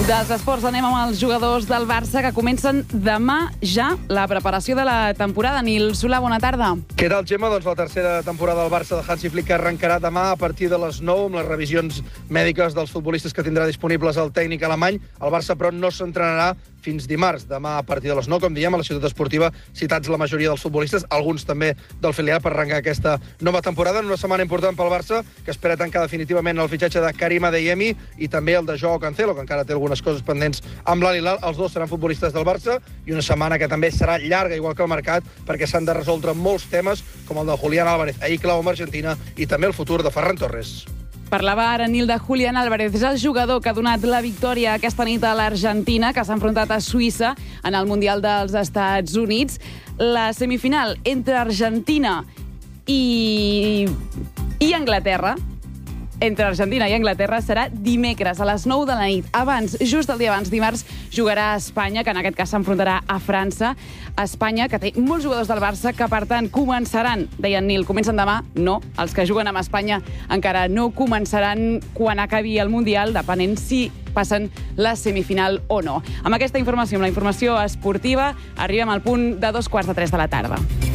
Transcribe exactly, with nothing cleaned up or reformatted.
Dels esports anem amb els jugadors del Barça que comencen demà ja la preparació de la temporada. Nil Solà, bona tarda. Què tal, Gemma? Doncs la tercera temporada del Barça de Hansi Flick arrencarà demà a partir de les nou amb les revisions mèdiques dels futbolistes que tindrà disponibles el tècnic alemany. El Barça, però, no s'entrenarà fins dimarts. Demà a partir de les nou, com diem, a la ciutat esportiva, citats la majoria dels futbolistes, alguns també del filial, per arrencar aquesta nova temporada en una setmana important pel Barça, que espera tancar definitivament el fitxatge de Karim Adeyemi i també el de Joao Cancelo, que encara té algunes coses pendents amb l'Al Hilal. Els dos seran futbolistes del Barça i una setmana que també serà llarga, igual que el mercat, perquè s'han de resoldre molts temes, com el de Julián Álvarez, ahir clau amb Argentina, i també el futur de Ferran Torres. Parlava ara Nil de Julián Álvarez. És el jugador que ha donat la victòria aquesta nit a l'Argentina, que s'ha enfrontat a Suïssa en el Mundial dels Estats Units. La semifinal entre Argentina i, i Anglaterra entre Argentina i Anglaterra serà dimecres a les nou de la nit. Abans, just el dia abans, dimarts, jugarà a Espanya, que en aquest cas s'enfrontarà a França. Espanya, que té molts jugadors del Barça, que per tant començaran, deien Nil, comencen demà? No, els que juguen amb Espanya encara no començaran quan acabi el Mundial, depenent si passen la semifinal o no. Amb aquesta informació, amb la informació esportiva, arribem al punt de dos quarts de tres de la tarda.